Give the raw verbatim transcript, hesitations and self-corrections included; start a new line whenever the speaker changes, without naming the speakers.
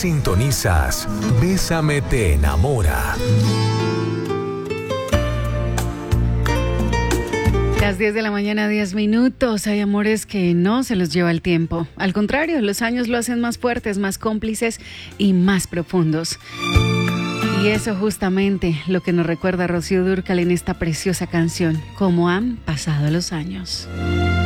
Sintonizas Bésame te enamora.
Las diez de la mañana, diez minutos. Hay amores que no se los lleva el tiempo. Al contrario, los años lo hacen más fuertes, más cómplices y más profundos. Y eso justamente lo que nos recuerda Rocío Dúrcal en esta preciosa canción, cómo han pasado los años.